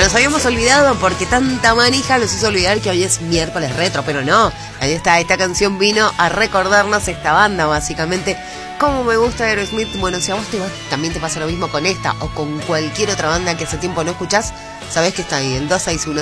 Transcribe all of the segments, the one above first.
nos habíamos olvidado porque tanta manija nos hizo olvidar que hoy es miércoles retro, pero no, ahí está, esta canción vino a recordarnos esta banda básicamente. Como me gusta Aerosmith. Bueno, si a vos también te pasa lo mismo con esta o con cualquier otra banda que hace tiempo no escuchás, sabés que está ahí en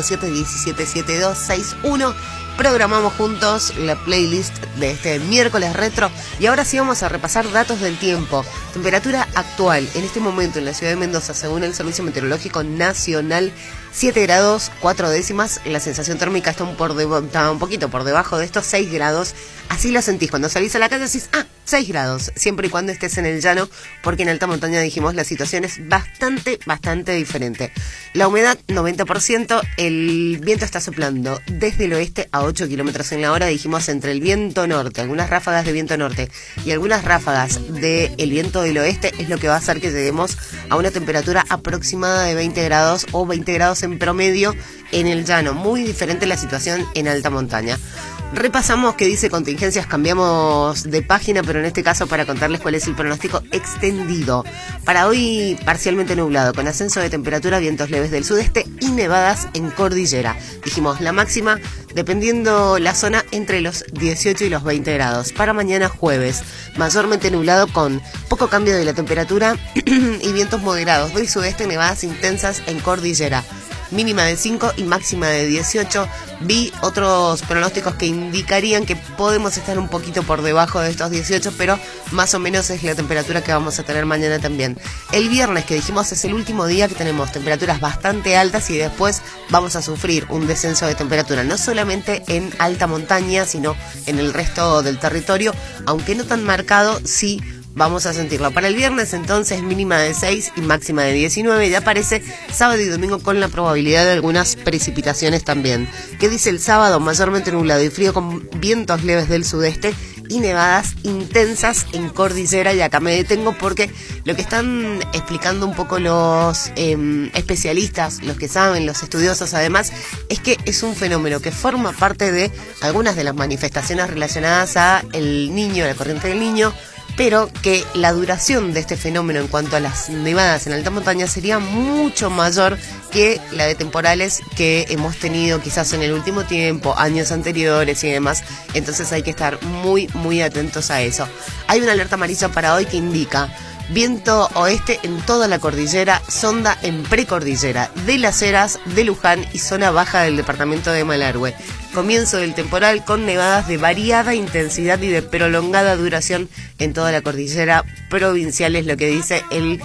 2617-177261. Programamos juntos la playlist de este miércoles retro. Y ahora sí vamos a repasar datos del tiempo. Temperatura actual en este momento en la ciudad de Mendoza, según el Servicio Meteorológico Nacional, 7 grados 4 décimas. La sensación térmica está un poquito por debajo de estos 6 grados. Así lo sentís cuando salís a la calle, decís, 6 grados, siempre y cuando estés en el llano, porque en alta montaña, dijimos, la situación es bastante diferente. La humedad, 90%, el viento está soplando desde el oeste a 8 kilómetros en la hora, dijimos, entre el viento norte, algunas ráfagas de viento norte y algunas ráfagas del viento del oeste, es lo que va a hacer que lleguemos a una temperatura aproximada de 20 grados o 20 grados en promedio en el llano. Muy diferente la situación en alta montaña. Repasamos qué dice contingencias, cambiamos de página, pero en este caso para contarles cuál es el pronóstico extendido. Para hoy, parcialmente nublado, con ascenso de temperatura, vientos leves del sudeste y nevadas en cordillera. Dijimos la máxima, dependiendo la zona, entre los 18 y los 20 grados. Para mañana jueves, mayormente nublado con poco cambio de la temperatura y vientos moderados del sudeste, nevadas intensas en cordillera. Mínima de 5 y máxima de 18. Vi otros pronósticos que indicarían que podemos estar un poquito por debajo de estos 18, pero más o menos es la temperatura que vamos a tener mañana también. El viernes, que dijimos es el último día que tenemos temperaturas bastante altas y después vamos a sufrir un descenso de temperatura, no solamente en alta montaña, sino en el resto del territorio, aunque no tan marcado, sí vamos a sentirlo. Para el viernes entonces mínima de 6 y máxima de 19. Ya aparece sábado y domingo con la probabilidad de algunas precipitaciones también. ¿Qué dice el sábado? Mayormente nublado y frío con vientos leves del sudeste y nevadas intensas en cordillera. Y acá me detengo porque lo que están explicando un poco los especialistas, los que saben, los estudiosos además, es que es un fenómeno que forma parte de algunas de las manifestaciones relacionadas a el niño, la corriente del niño, pero que la duración de este fenómeno en cuanto a las nevadas en alta montaña sería mucho mayor que la de temporales que hemos tenido quizás en el último tiempo, años anteriores y demás. Entonces hay que estar muy atentos a eso. Hay una alerta amarilla para hoy que indica viento oeste en toda la cordillera, sonda en precordillera de Las Heras, de Luján y zona baja del departamento de Malargüe. Comienzo del temporal con nevadas de variada intensidad y de prolongada duración en toda la cordillera provincial, es lo que dice el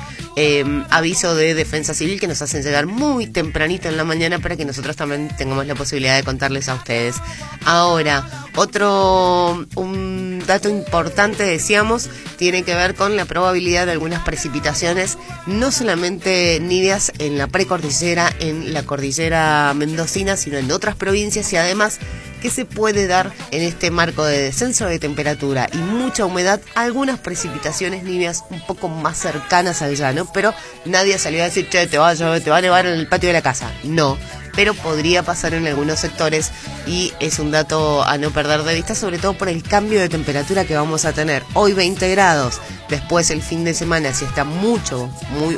aviso de Defensa Civil, que nos hacen llegar muy tempranito en la mañana para que nosotros también tengamos la posibilidad de contarles a ustedes. Ahora, un dato importante, decíamos, tiene que ver con la probabilidad de algunas precipitaciones, no solamente niveas en la precordillera, en la cordillera mendocina, sino en otras provincias, y además que se puede dar en este marco de descenso de temperatura y mucha humedad, algunas precipitaciones niveas un poco más cercanas al llano, pero nadie salió a decir, che, te va a nevar en el patio de la casa. No, pero podría pasar en algunos sectores y es un dato a no perder de vista, sobre todo por el cambio de temperatura que vamos a tener. Hoy 20 grados, después el fin de semana, si está muy